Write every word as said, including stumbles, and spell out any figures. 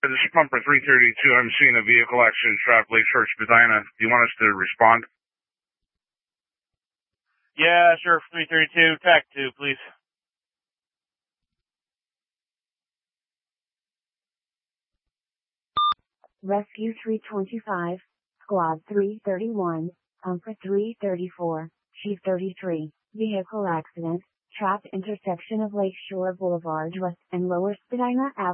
This is Pumper three thirty-two. I'm seeing a vehicle accident trapped Lakeshore, Spadina. Do you want us to respond? Yeah, sure, three thirty-two. Tac two, please. Rescue three twenty-five, Squad three thirty-one, Pumper three thirty-four, Chief thirty-three, vehicle accident, trapped intersection of Lakeshore Boulevard West and Lower Spadina Avenue.